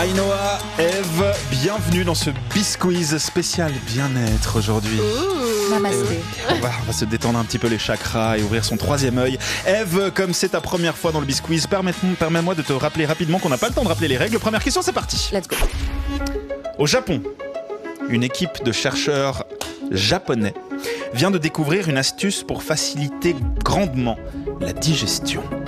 Ainoa, Eve, bienvenue dans ce Bisquiz spécial bien-être aujourd'hui. Namasté. On va se détendre un petit peu les chakras et ouvrir son troisième œil. Eve, comme c'est ta première fois dans le Bisquiz, permets-moi de te rappeler rapidement qu'on n'a pas le temps de rappeler les règles. Première question, c'est parti. Let's go. Au Japon, une équipe de chercheurs japonais vient de découvrir une astuce pour faciliter grandement la digestion.